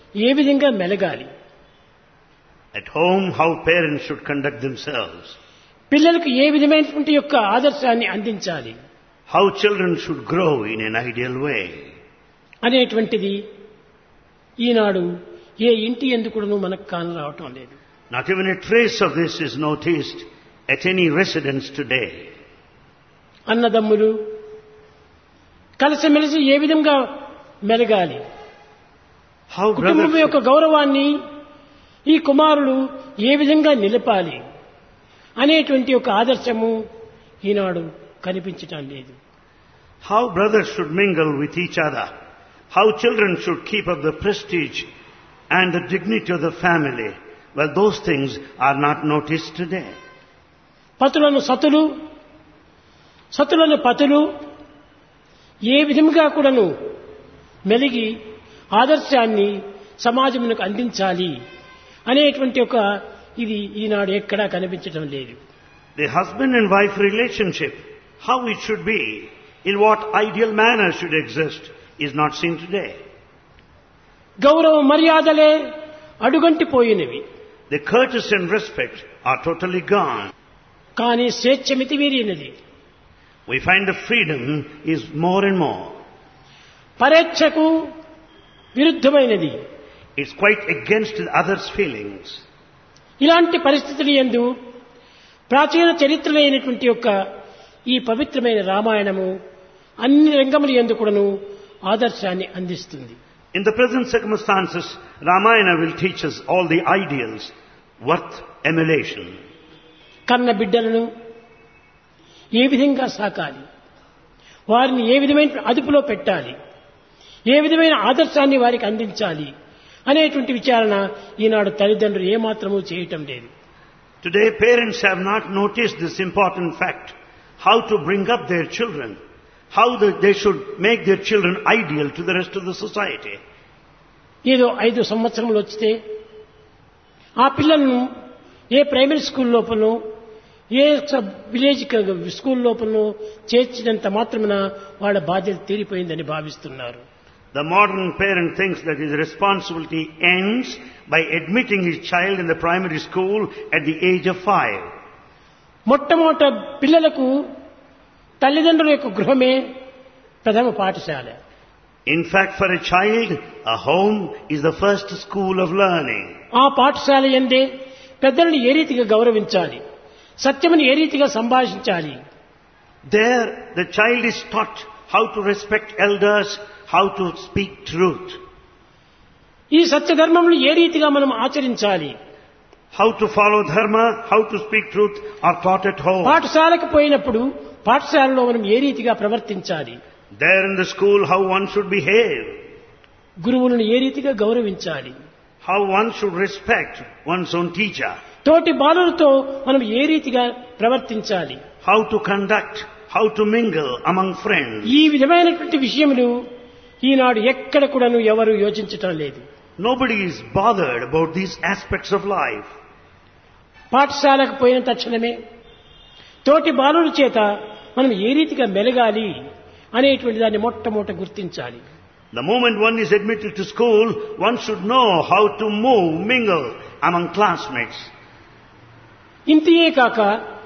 ఏ విధంగా మెలగాలి, At home, how parents should conduct themselves, పిల్లలకు ఏ విధమైనటువంటి యొక్క ఆదర్శాన్ని అందించాలి how children should grow in an ideal way. అనేటువంటిది ఈనాడు ఏ ఇంటి ఎందుకును మనకు కానరావటం లేదు. Not even a trace of this is noticed at any residence today. అన్నదమ్ములు కలిసిమెలిసి ఏ విధంగా మెలగాలి, How కుటుంబం brothers, యొక్క గౌరవాన్ని ఈ కుమారులు ఏ విధంగా నిలపాలి అనేటువంటి ఒక ఆదర్శము ఈనాడు కనిపించటం లేదు. how brothers should mingle with each other, how children should keep up the prestige and the dignity of the family. Well, those things are not noticed today. పతులను సతులు, సతులను పతులు ఏ విధంగా కూడాను మెలిగి ఆదర్శాన్ని సమాజమునకు అందించాలి అనేటువంటి ఒక ఇది ఈనాడు ఎక్కడా కనిపించడం లేదు. The husband and wife relationship, how it should be, in what ideal manner should exist, is not seen today. గౌరవ మర్యాదలే అడుగంటిపోయినవి, The courtesy and respect are totally gone. కానీ స్వేచ్ఛ మితిమీరినది. We find the freedom is more and more. పరేచ్ఛకు విరుద్ధమైనది. It's quite against the other's feelings. ఇలాంటి పరిస్థితులు యందు ప్రాచీన చరిత్రలైనటువంటి యొక్క ఈ పవిత్రమైన రామాయణము అన్ని రంగముల యందు కూడాను ఆదర్శాన్ని అందిస్తుంది. In the present circumstances, Ramayana will teach us all the ideals worth emulation. కన్న బిడ్డలను ఏ విధంగా సాకాలి, వారిని ఏ విధమైన అదుపులో పెట్టాలి, ఏ విధమైన ఆదర్శాన్ని వారికి అందించాలి అనేటువంటి విచారణ ఈనాడు తల్లిదండ్రులు ఏమాత్రమూ చేయటం లేదు. Today, parents have not noticed this important fact, how to bring up their children, how they should make their children ideal to the rest of the society. ఏదో 5 సంవత్సరములు వచ్చితే ఆ పిల్లలను a primary school లోపలనో A village school లోపలనో చేర్చినంత మాత్రమున వాళ్ళ బాధ్యత తీరిపోయిందని భావిస్తున్నారు. The modern parent thinks that his responsibility ends by admitting his child in the primary school at the age of 5. మొట్టమొదట పిల్లలకు తల్లిదండ్రుల యొక్క గృహమే ప్రథమ పాఠశాల. In fact, for a child, a home is the first school of learning. ఆ పాఠశాల యందే పెద్దలను ఏ రీతిగా గౌరవించాలి, సత్యమును ఏ రీతిగా సంభాషించాలి, There, the child is taught how to respect elders, how to speak truth, ఈ సత్యధర్మములు ఏ రీతిగా మనం ఆచరించాలి. how to follow dharma, how to speak truth are taught at home. పాఠశాలకు పోయినప్పుడు పాఠశాలలో మనం ఏ రీతిగా ప్రవర్తించాలి, There in the school, how one should behave, గురువులను ఏ రీతిగా గౌరవించాలి, how one should respect one's own teacher, తోటి బాలులతో మనం ఏ రీతిగా ప్రవర్తించాలి, how to conduct, how to mingle among friends. ఈ విధమైనటువంటి విషయములు ఈనాడు ఎక్కడ కూడాను ఎవరు యోచించటం లేదు. Nobody is bothered about these aspects of life. పాఠశాలకు పోయిన తక్షణమే తోటి బాలుల చేత మనం ఏ రీతిగా మెలగాలి అనేటువంటి దాన్ని మొట్టమొదట గుర్తించాలి. The moment one is admitted to school, one should know how to move, mingle among classmates. ఇంతియే కాక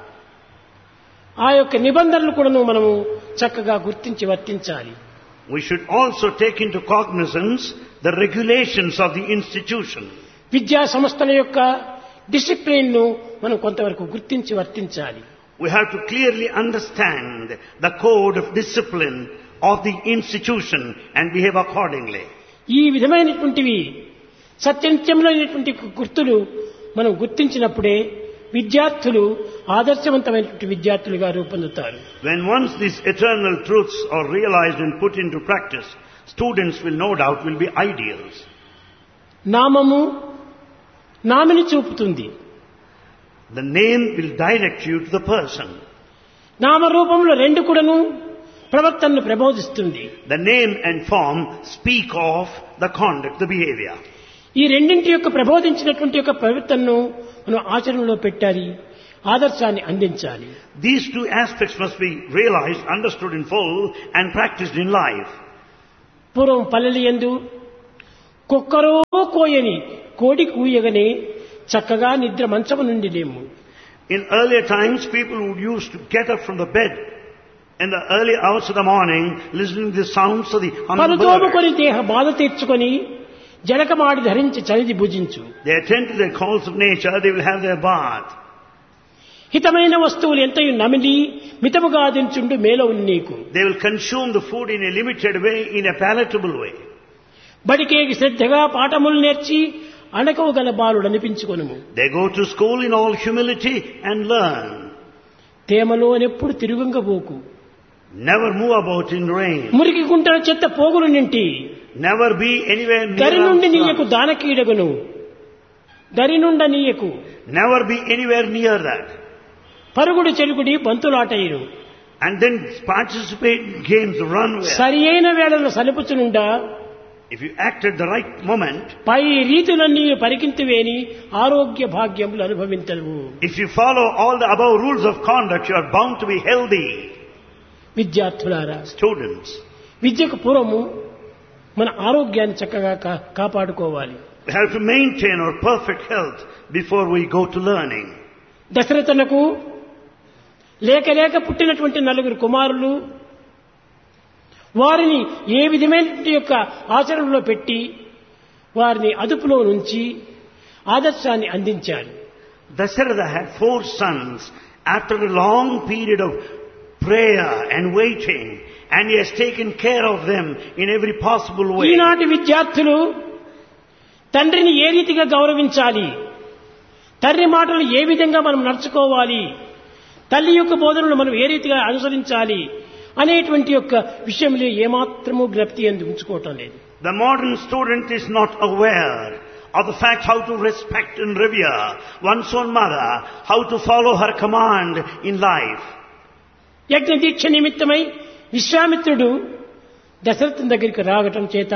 ఆ యొక్క నిబంధనలు కూడాను మనము చక్కగా గుర్తించి వర్తించాలి. We should also take into cognizance the regulations of the institution. విద్యా సంస్థల యొక్క డిసిప్లిన్ ను మనం కొంతవరకు గుర్తించి వర్తించాలి. We have to clearly understand the code of discipline of the institution and behave accordingly. ఈ విధమైనటువంటివి సత్యనిత్యములైనటువంటి గుర్తులు మనం గుర్తించినప్పుడే విద్యార్థులు ఆదర్శవంతమైనటువంటి విద్యార్థులుగా రూపొందుతారు. When once these eternal truths are realized and put into practice, students will no doubt will be ideals. నామము nominee చూపుతుంది. The name will direct you to the person. నామరూపంలో రెండు కూడాను ప్రవర్తనను ప్రబోధిస్తుంది. The name and form speak of the conduct, the behavior. ఈ రెండింటి యొక్క ప్రబోధించినటువంటి యొక్క ప్రవర్తనను మనం ఆచరణలో పెట్టాలి, ఆదర్శాన్ని అందించాలి. These two aspects must be realized, understood in full and practiced in life. పూర్వం పల్లెల యందు కుక్కరో కోయని కోడి కూయగనే చక్కగా నిద్ర మంచము నుండి లేము. In earlier times, people would used to get up from the bed in the early hours of the morning, listening to the sounds of the humming bird. పలుతోముకొని దేహ బాధ తీర్చుకొని జలకమాడి ధరించి చలిది భుజించు. They attend to their calls of nature, they will have their bath. హితమైన వస్తువులు ఎంతయు నమిలి మితముగా దించుండు మేలవు నీకు. They will consume the food in a limited way, in a palatable way. బడికేకి శ్రద్ధగా పాఠములు నేర్చి అణకవు గల బాలుడు అనిపించుకొనుము. They go to school in all humility and learn. తేమలోనెప్పుడు తిరుగుంగబోకు. Never move about in rain. మురికి గుంటల చెత్త పోగులు నింటి Never be anywhere near. దరి నుండి నీయకు దానకీడగును. దరి నుండ నీయకు. Never be anywhere near that. పరుగుడు చెలుగుడి బంతులాటయిరు. And then participate in games, run well. సరి అయిన వేళలో సలుపుచునుండా If you act at the right moment, పై రీతులన్నీ పరికింతువేని ఆరోగ్య భాగ్యములు అనుభవించవు. if you follow all the above rules of conduct, you are bound to be healthy. విద్యార్థులారా, Students, విద్యకు పూర్వము మన ఆరోగ్యాన్ని చక్కగా కాపాడుకోవాలి. we have to maintain our perfect health before we go to learning. దశరథునకు లేక లేక పుట్టినటువంటి 4 కుమారులు, వారిని ఏ విధమైన యొక్క ఆచరణలో పెట్టి వారిని అదుపులో నుంచి ఆదర్శాన్ని అందించారు. Dasharatha had 4 sons after a long period of prayer and waiting, and he has taken care of them in every possible way. ఈనాటి విద్యార్థులు తండ్రిని ఏ రీతిగా గౌరవించాలి, తండ్రి మాటలు ఏ విధంగా మనం నడుచుకోవాలి, తల్లి యొక్క బోధనలు మనం ఏ రీతిగా అనుసరించాలి అనేటువంటి యొక్క విషయంలో ఏమాత్రము జ్ఞప్తి ఉంచుకోవటం లేదు. The modern student is not aware of the fact how to respect and revere one's own mother, how to follow her command in life. యజ్ఞ దీక్ష నిమిత్తమై విశ్వామిత్రుడు దశరథుని దగ్గరికి రావటం చేత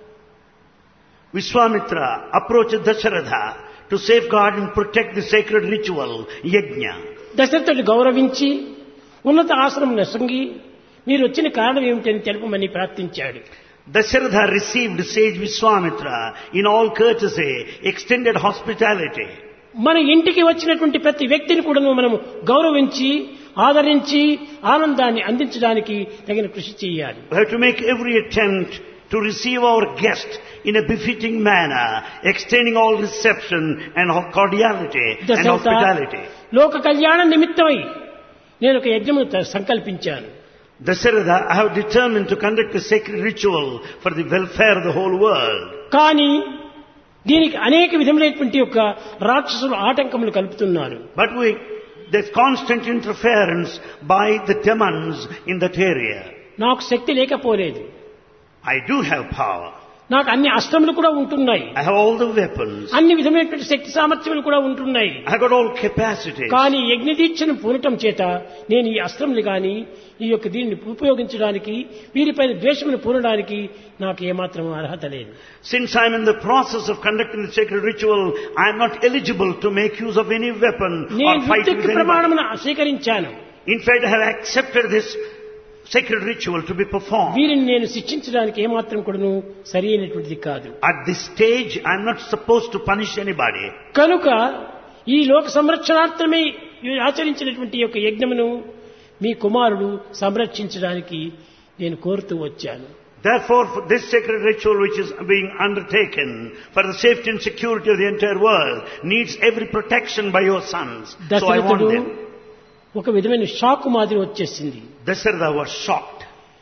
Vishwamitra approached Dasharatha to safeguard and protect the sacred ritual, yajna. దశరథుడు గౌరవించి ఉన్నత ఆశ్రమం సంగి మీరు వచ్చిన కారణం ఏమిటని తెలుపమని ప్రార్థించాడు. Dasharatha received sage Vishwamitra in all courtesy, extended hospitality. మన ఇంటికి వచ్చినటువంటి ప్రతి వ్యక్తిని కూడా మనం గౌరవించి ఆదరించి ఆనందాన్ని అందించడానికి తగిన కృషి చేయాలి. We have to make every attempt to receive our guest in a befitting manner, extending all reception and cordiality and hospitality. లోక కళ్యాణ నిమిత్తమై నేను ఒక యజ్ఞము సంకల్పించాను. Dasharatha, I have determined to conduct a sacred ritual for the welfare of the whole world. కానీ దీనికి అనేక విధములైనటువంటి యొక్క రాక్షసులు ఆటంకములు కలుపుతున్నారు. But there's constant interference by the demons in that area. నాకు శక్తి లేకపోలేదు. I do have power. నాకు అన్ని అస్త్రములు కూడా ఉంటున్నాయి. I have all the weapons. అన్ని విధమైనటువంటి శక్తి సామర్థ్యములు కూడా ఉంటున్నాయి. I got all capacities. కానీ యజ్ఞ దీక్షను పూనటం చేత నేను ఈ అస్త్రములు గాని ఈ యొక్క దీన్ని ఉపయోగించడానికి వీరిపైన ద్వేషమును పూనడానికి నాకు ఏమాత్రం అర్హత లేదు. Since I am in the process of conducting the sacred ritual, I am not eligible to make use of any weapon or fight with anyone. ప్రమాణమును స్వీకరించాను. In fact, I have accepted this sacred ritual to be performed. వీరిని నేను శిక్షించడానికి ఏమాత్రం కూడాను సరి అయినటువంటిది కాదు. At this stage, I am not supposed to punish anybody. కనుక ఈ లోక సంరక్షణార్థమై ఆచరించినటువంటి యొక్క యజ్ఞమును మీ కుమారుడు సంరక్షించడానికి నేను కోరుతూ వచ్చాను. Therefore, for this sacred ritual which is being undertaken for the safety and security of the entire world needs every protection by your sons. So I want them. ఒక విధమైన షాక్ మాదిరి వచ్చేసింది. Dasharatha was shocked.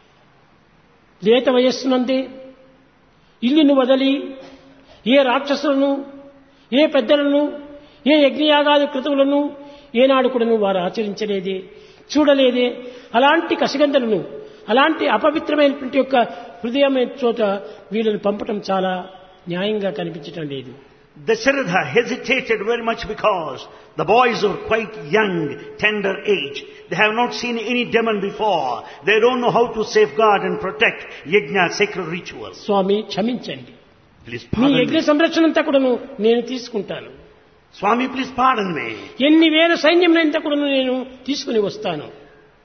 లేత వయస్సునందే ఇల్లును వదలి ఏ రాక్షసులను, ఏ పెద్దలను, ఏ యజ్ఞయాగాది కృతువులను ఏనాడు కూడాను వారు ఆచరించలేదే, చూడలేదే. అలాంటి కసిగంధలను, అలాంటి అపవిత్రమైనటువంటి యొక్క హృదయమైన చోట వీళ్ళని పంపటం చాలా న్యాయంగా కనిపించటం లేదు. Dasharatha hesitated very much because the boys are quite young, tender age. They have not seen any demon before. They don't know how to safeguard and protect yajna, sacred rituals. స్వామి క్షమించండి, Please మీ pardon యజ్ఞ me. సంరక్షణ అంతా కూడాను నేను తీసుకుంటాను. Swami, please pardon me. ఎన్ని వేల సైన్యం అంతా కూడాను నేను తీసుకుని వస్తాను.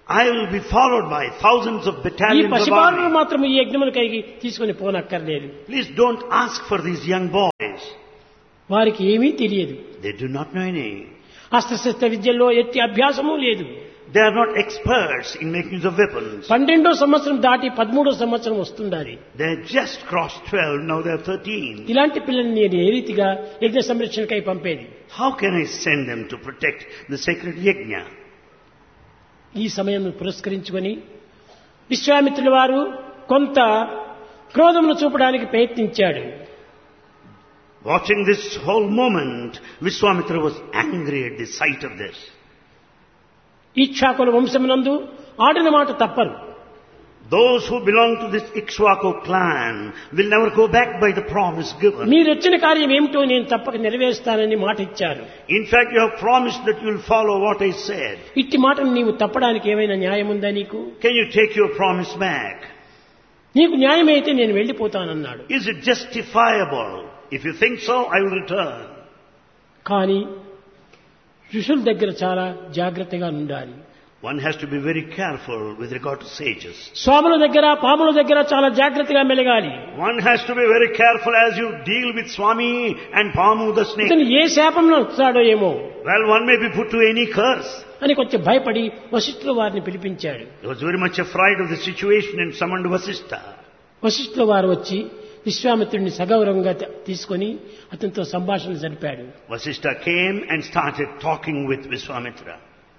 I will be followed by thousands of ఈ battalions of పసిబాలులు army. మాత్రం ఈ యజ్ఞములకై తీసుకుని పోనక్కర్లేదు. Please don't ask for these young boys. వారికి ఏమీ తెలియదు. They do not know any. అస్త్రశస్త్ర విద్యల్లో ఎట్టి అభ్యాసము లేదు. They are not experts in making use of weapons. 12వ సంవత్సరం దాటి 13వ సంవత్సరం వస్తుండాలి. They just crossed 12, now they are 13. ఇలాంటి పిల్లల్ని నేను ఏ రీతిగా యజ్ఞ సంరక్షణకై పంపేది? How can I send them to protect the sacred yajna? ఈ సమయం పురస్కరించుకొని విశ్వామిత్రుల వారు కొంత క్రోధమును చూపడానికి ప్రయత్నించాడు. Watching this whole moment, Vishwamitra was angry at the sight of this. ఇక్ష్వాకుల వంశమునందు ఆడిన మాట తప్పరు. Those who belong to this Ikshvaku clan will never go back by the promise given. మీరెచ్చిన కార్యం ఏమిటో నేను తప్పక నెరవేరుస్తానని మాట ఇచ్చారు. In fact, you have promised that you will follow what I said. ఇట్టి మాటను నీవు తప్పడానికి ఏమైనా న్యాయం ఉందా నీకు? Can you take your promise back? నీకు న్యాయమైతే నేను వెళ్ళిపోతానన్నాడు. Is it justifiable? If you think so, I will return. కానీ ఋషుల దగ్గర చాలా జాగ్రత్తగా ఉండాలి. One has to be very careful with regard to sages. స్వాముల దగ్గర పాముల దగ్గర చాలా జాగ్రత్తగా మెలగాలి. One has to be very careful as you deal with Swami and Pamu the snake. ఇతను ఏ శాపంలో వస్తాడో ఏమో Well, one may be put to any curse. అని కొంచెం భయపడి వశిష్ఠుల వారిని పిలిపించాడు. He was very much afraid of the situation and summoned Vasishtha. వశిష్ఠుల వారు వచ్చి విశ్వామిత్రుడిని సగౌరవంగా తీసుకొని అతనితో సంభాషణ జరిపాడు. Vasishtha came and started talking with Vishwamitra.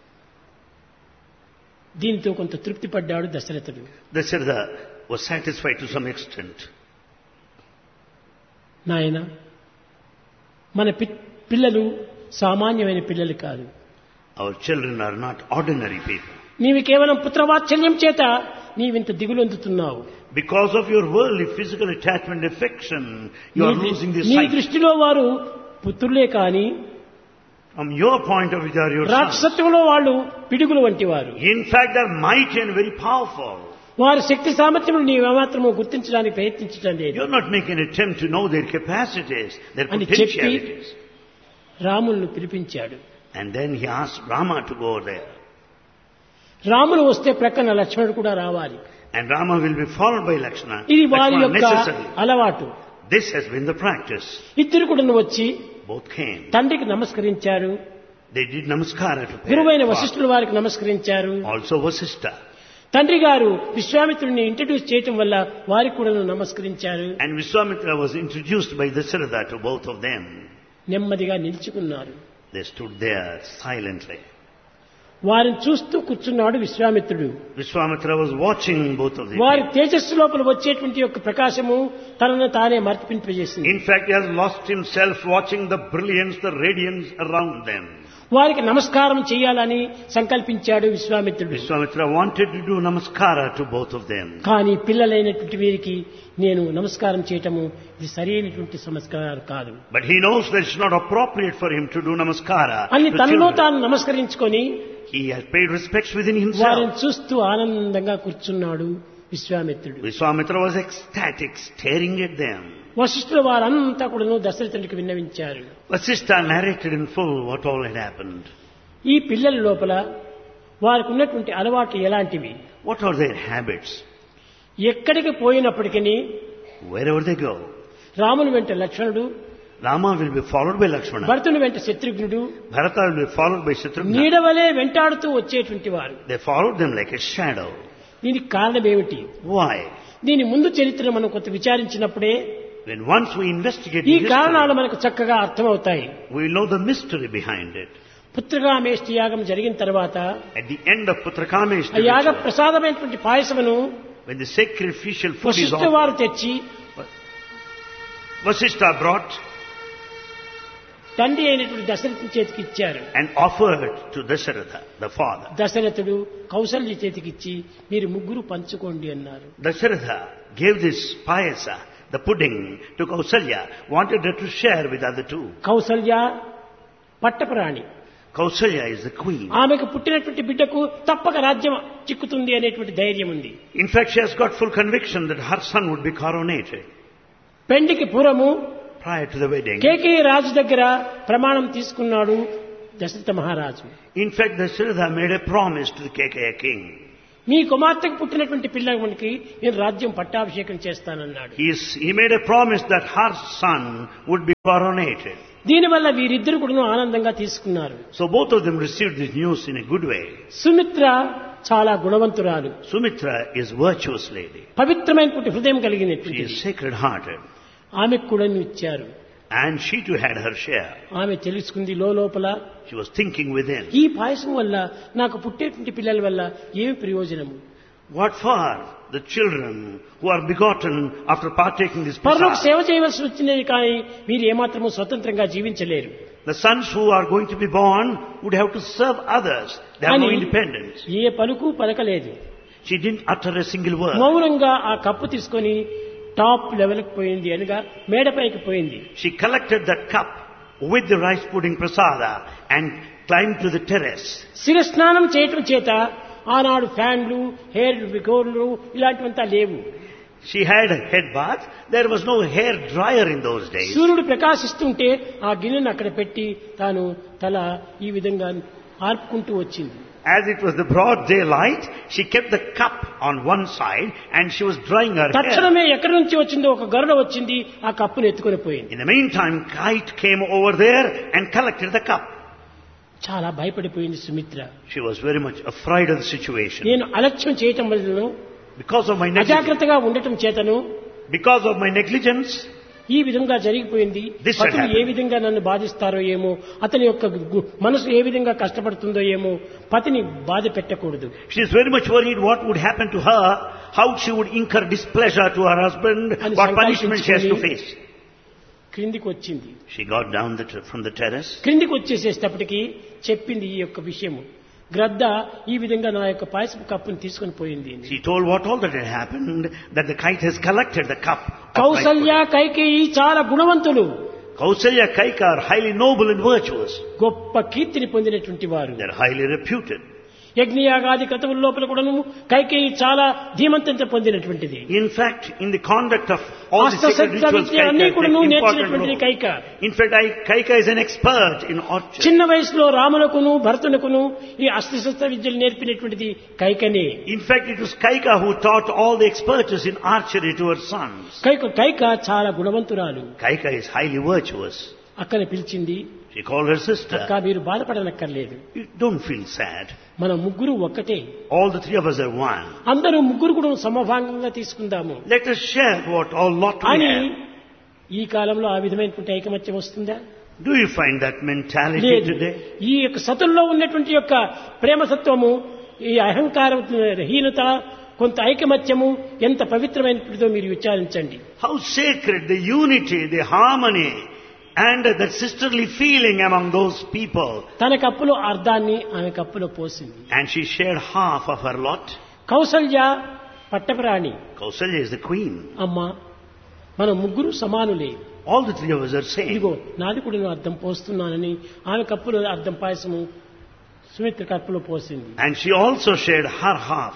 దీనితో కొంత తృప్తి పడ్డాడు దశరథుడు. Dasharatha was satisfied to some extent. నాయన, మన పిల్లలు సామాన్యమైన పిల్లలు కాదు. Our children are not ordinary people. నీవు కేవలం పుత్రవాత్సల్యం చేత నీవింత దిగులొందుతున్నావు. Because of your worldly physical attachment affection, you are losing this నీ sight. దృష్టిలో వారు పుత్రులే కాని From your point of view, they are your sons. రాక్షసత్వంలో వాళ్ళు పిడుగులు వంటి వారు. In fact, they are mighty and very powerful. వారి శక్తి సామర్థ్యములు నీవేమాత్రము గుర్తించడానికి ప్రయత్నించడం లేదు You are not making an attempt to know their capacities, their అని చెప్పి potentialities. రాములను పిలిపించాడు. And then he asked Rama to go there. Ramulu వస్తే ప్రక్కన లక్ష్మణుడు కూడా రావాలి. And Rama will be followed by Lakshmana. ఇది వారి Lakshmana యొక్క necessary. అలవాటు. This has been the practice. ఇద్దరు కూడా వచ్చి Both came. తండ్రికి నమస్కరించారు. They did namaskara to గురువైన parents. వశిష్ఠుల వారికి నమస్కరించారు. Also Vasishtha. తండ్రి గారు విశ్వామిత్రుడిని ఇంట్రడ్యూస్ చేయటం వల్ల వారికి కూడా నమస్కరించారు. And Vishwamitra was introduced by Dasharatha to both of them. నెమ్మదిగా నిలుచుకున్నారు. They stood there silently. వారిని చూస్తూ కూర్చున్నాడు విశ్వామిత్రుడు. Vishwamitra was watching both of them. వారి తేజస్సు లోపల వచ్చేటువంటి యొక్క ప్రకాశము తనను తానే మర్తింపజేసింది. In fact, he has lost himself watching the brilliance, the radiance around them. వారికి నమస్కారం చేయాలని సంకల్పించాడు విశ్వామిత్రుడు. Vishwamitra wanted to do namaskara to both of them. కానీ పిల్లలైనటువంటి వీరికి నేను నమస్కారం చేయటము ఇది సరైనటువంటి సంస్కారం కాదు But he knows that it's not appropriate for him to do namaskara అని to తనలో children. తాను నమస్కరించుకొని He has paid respects within himself. వారిని చూస్తూ ఆనందంగా కూర్చున్నాడు విశ్వామిత్రుడు. Vishwamitra was ecstatic, staring at them. వశిష్ఠుల వారంతా కూడా దశరథుడికి విన్నవించారు. Vasishtha narrated in full what all had happened. ఈ పిల్లల లోపల వారికి ఉన్నటువంటి అలవాట్లు ఎలాంటివి, What are their habits? ఎక్కడికి పోయినప్పటికీ Wherever they go, రాముని వెంట లక్ష్మణుడు, Rama will be followed by Lakshmana. భరతుని వెంట శత్రుఘ్నుడు Bharata will be followed by Shatrugna. నీడవలే వెంటాడుతూ వచ్చేటువంటి వారు. They followed them like a shadow. దీనికి కారణం ఏమిటి? Why? దీని ముందు చరిత్ర మనం కొంత విచారించినప్పుడే When once we investigate ఈ the కారణాలు history, మనకు చక్కగా అర్థమవుతాయి. we will know the mystery behind it. Putrakameshti యాగం జరిగిన తర్వాత At the end of Putrakameshti ఆ యాగ ritual, ప్రసాదమైనటువంటి పాయసమును when the sacrificial food is Vashishtha offered, వారు తెచ్చి Vasishtha brought తండ్రి అయినటువంటి దశరథుని చేతికి ఇచ్చారు. and offered to Dasharatha, the father. దశరథుడు కౌసల్య చేతికిచ్చి మీరు ముగ్గురు పంచుకోండి అన్నారు. Dasharatha gave this payasa, the pudding, to Kausalya, wanted her to share with other two. Kaushalya పట్టపురాణి, Kausalya is the queen. ఆమెకు పుట్టినటువంటి బిడ్డకు తప్పక రాజ్యం చిక్కుతుంది అనేటువంటి ధైర్యం ఉంది. In fact, she has got full conviction that her son would be coronated. పెండికి పూర్వము Prior to the wedding, కేకే రాజు దగ్గర ప్రమాణం తీసుకున్నాడు దశరథ మహారాజు. In fact, Dasharatha made a promise to the Kaikeya king. నీ కుమార్తెకు పుట్టినటువంటి పిల్లవానికి నేను రాజ్యం పట్టాభిషేకం చేస్తానన్నాడు. He made a promise that her son would be coronated. దీనివల్ల వీరిద్దరు కూడా ఆనందంగా తీసుకున్నారు. So both of them received this news in a good way. Sumitra చాలా గుణవంతురాలు. Sumitra is virtuous lady. పవిత్రమైనటువంటి హృదయం She కలిగినటువంటి is sacred hearted. ఆమెకు కూడా ఇచ్చారు. And she too had her share. ఆమె తెలుసుకుంది లోపల She was thinking within. ఈ పాయసం వల్ల నాకు పుట్టేటువంటి పిల్లల వల్ల ఏమి ప్రయోజనము? What for the children who are begotten after partaking this పరలోక prasad? సేవ చేయవలసి వచ్చినది కానీ వీరు ఏమాత్రము స్వతంత్రంగా జీవించలేరు The sons who are going to be born would have to serve others. They have no అని independence. ఏ పలుకు పలకలేదు. She didn't utter a single word. మౌనంగా ఆ కప్పు తీసుకొని టాప్ లెవెల్కి పోయింది అనగా మేడపైకి పోయింది. She collected that cup with the rice pudding prasada and climbed to the terrace. శిరస్నానం చేయటం చేత ఆనాడు ఫ్యాన్లు హెయిర్ గోర్లు ఇలాంటివంతా లేవు. She had a head bath. There was no hair dryer in those days. సూర్యుడు ప్రకాశిస్తుంటే ఆ గిన్నెను అక్కడ పెట్టి తాను తల ఈ విధంగా ఆర్పుకుంటూ వచ్చింది. As it was the broad daylight, she kept the cup on one side and she was drying her hair. తక్షణమే ఎక్కడి నుంచి వచ్చిందో ఒక గరుడ వచ్చింది, ఆ కప్పును ఎత్తుకొని పోయింది. In the meantime, kite came over there and collected the cup. చాలా భయపడిపోయింది Sumitra. She was very much afraid of the situation. నేను అలక్ష్యం చేయటం వలన Because of my negligence, అజాగ్రత్తగా ఉండటం చేతను because of my negligence, ఈ విధంగా జరిగిపోయింది. This had Patlu A happened. విధంగా నన్ను బాధిస్తారో ఏమో, అతని యొక్క మనసు ఏ విధంగా కష్టపడుతుందో ఏమో, పతిని బాధ పెట్టకూడదు. she is very much worried what would happen to her, how she would incur displeasure to her husband, అని what punishment she has to సంకల్పించుకొని face. క్రిందికి వచ్చింది. She got down from the terrace. క్రిందికి వచ్చేసేటప్పటికి చెప్పింది ఈ యొక్క విషయము. గ్రద్ద ఈ విధంగా నా యొక్క పాయసపు కప్పును తీసుకొని పోయింది అని. She told what all that had happened, that the kite has collected the cup. of rice Kaushalya pudding. Kaikeyi చాలా గుణవంతులు, Kausalya, Kaika are highly noble and virtuous. గొప్ప కీర్తిని పొందినటువంటి వారు. They are highly reputed. యజ్ఞయాగాది క్రతువుల లోపల కూడాను కైకేయి చాలా ధీమంతంతో పొందినటువంటిది. In fact, in the conduct of all the sacred అస్త్రశస్త్ర rituals, విద్య అన్ని Kaika కూడాను takes important నేర్చినటువంటిది role. Kaika. In fact, Kaika is an expert in archery. చిన్న వయసులో రాములకును భరతునకును ఈ అస్త్రశస్త్ర విద్యలు నేర్పినటువంటిది కైకనే. In fact, it was Kaika who taught all the expertise in archery to her sons. Kaika చాలా గుణవంతురాలు. Kaika is highly virtuous. అక్కని పిలిచింది. She called her sister. అక్క మీరు బాధపడనక్కర్లేదు, You don't feel sad. మన ముగ్గురు ఒక్కటే, All the three of us are one. అందరూ ముగ్గురు కూడా సమభాగంగా తీసుకుందాము Let us share what all lot we అని. have. ఈ కాలంలో ఆ విధమైనటువంటి ఐకమత్యం వస్తుందా? Do you find that mentality లేదు. today? ఈ యొక్క సతుల్లో ఉన్నటువంటి యొక్క ప్రేమసత్వము, ఈ అహంకార హీనత, కొంత ఐకమత్యము ఎంత పవిత్రమైనటువంటిదో మీరు విచారించండి. How sacred the unity, the harmony, and the sisterly feeling among those people. తన కప్పులో అర్ధాన్ని ఆమె కప్పులో పోసింది. And she shared half of her lot. Kaushalya పట్టప్రాణి. Kausalya is the queen. అమ్మా మనం ముగ్గురు సమానులే, All the three of us are same. ఇదిగో నాది కూడా నేను అర్థం పోస్తున్నానని ఆమె కప్పులో అర్థం పాయసము సుమిత్ర కప్పులో పోసింది. And she also shared her half.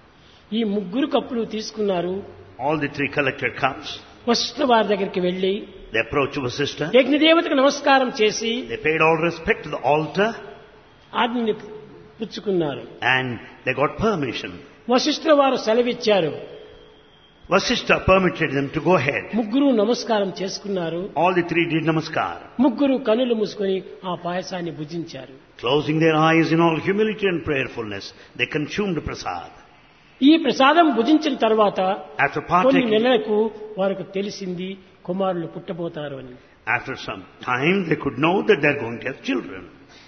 ఈ ముగ్గురు కప్పులు తీసుకున్నారు. All the three collected cups. Vashishtha వారి దగ్గరికి వెళ్లి They approached the sister. యజ్ఞదేవతకు నమస్కారం చేసి They paid all respect to the altar. ఆజ్ఞని పుచ్చుకున్నారు. And they got permission. Vashishtha వారు సెలవిచ్చారు. Vasishtha permitted them to go ahead. ముగ్గురు నమస్కారం చేసుకున్నారు. All the three did namaskar. ముగ్గురు కనులు మూసుకొని ఆ పాయసాన్ని భుజించారు. Closing their eyes in all humility and prayerfulness, they consumed prasad. ఈ ప్రసాదం భుజించిన తర్వాత After కొన్ని partaking, నెలలకు వారికి తెలిసింది కుమారులు పుట్టబోతారు అని. after some time, they could know that they are going to have children.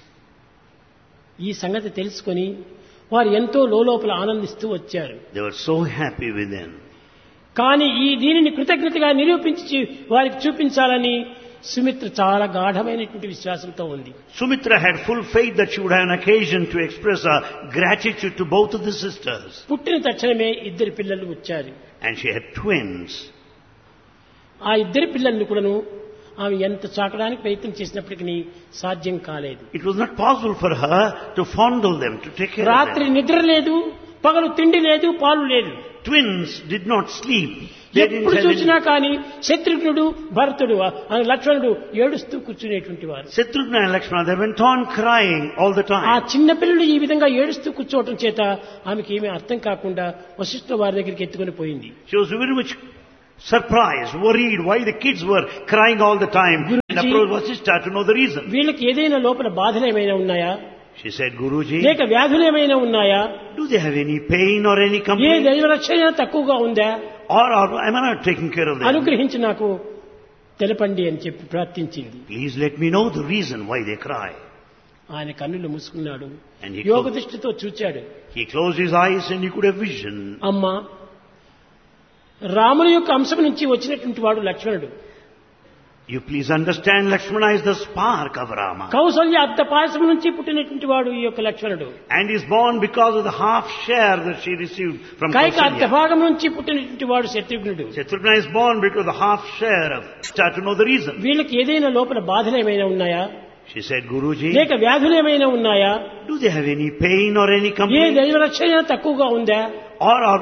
ఈ సంగతి తెలుసుకొని వారు ఎంతో లోపల ఆనందిస్తూ వచ్చారు. They were so happy within. కానీ ఈ దీనిని కృతజ్ఞతగా నిరూపించి వారికి చూపించాలని సుమిత్ర చాలా గాఢమైనటువంటి విశ్వాసంతో ఉంది. Sumitra had full faith that she would have an occasion to express her gratitude to both of the sisters. పుట్టిన తక్షణమే ఇద్దరు పిల్లలు వచ్చారు. And she had twins. ఆ ఇద్దరు పిల్లల్ని కూడాను ఆమె ఎంత చాకడానికి ప్రయత్నం చేసినప్పటికీ సాధ్యం కాలేదు. It was not possible for her to fondle them, to take care of రాత్రి them. నిద్ర లేదు, పగలు తిండి లేదు, పాలు లేదు. twins did not sleep. They didn't ఎప్పుడు have చూసినా any... కానీ శత్రుఘ్నుడు భరతుడు లక్ష్మణుడు ఏడుస్తూ కూర్చునేటువంటి వారు. Shatrugna and Lakshmana, they went on crying all the ఆ time. చిన్న పిల్లలు ఈ విధంగా ఏడుస్తూ కూర్చోవటం చేత ఆమెకి ఏమీ అర్థం కాకుండా వశిష్ఠ వారి దగ్గరికి ఎత్తుకొని పోయింది. She was very much surprised, worried why the kids were crying all the time. And approached Vasishtha to know the reason. వీళ్ళకి ఏదైనా లోపల బాధలు ఏమైనా ఉన్నాయా, She said, Guruji, లేక వ్యాధులు ఏమైనా ఉన్నాయా, do they have any pain or any A complaint? దైవరక్షణ తక్కువగా ఉందా, Or am I not taking care of them? అనుగ్రహించి నాకు తెలపండి అని చెప్పి ప్రార్థించింది. Please let me know the reason why they cry. ఆయన కన్నులు మూసుకున్నాడు, And he యోగ closed, దృష్టితో చూచాడు. he closed his eyes and he could have vision. అమ్మా, రాముని యొక్క అంశం నుంచి వచ్చినటువంటి వాడు లక్ష్మణుడు. You please understand, Lakshmana is the spark of Rama. Kaushalya అర్ధ పాయసం నుంచి పుట్టినటువంటి వాడు ఈ యొక్క లక్ష్మణుడు. And is born because of the half share that she received from Kaika అర్ధ Kausalya. భాగం నుంచి పుట్టినటువంటి వాడు శత్రుఘ్నుడు. Shatrugna is born because of the half share of... Start to know the reason. వీళ్ళకి ఏదైనా లోపల బాధలు ఏమైనా ఉన్నాయా, She said, Guruji, లేక వ్యాధులు ఏమైనా ఉన్నాయా, do they have any pain or any A complaint? దైవరక్షణ తక్కువగా ఉందా, Or